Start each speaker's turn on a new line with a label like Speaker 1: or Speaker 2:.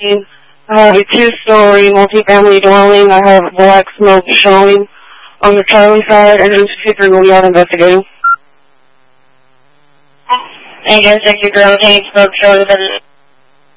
Speaker 1: I have a two-story multifamily dwelling. I have black smoke showing on the Charlie side, and just figuring we are investigating.
Speaker 2: I guess if you girl takes smoke showing, then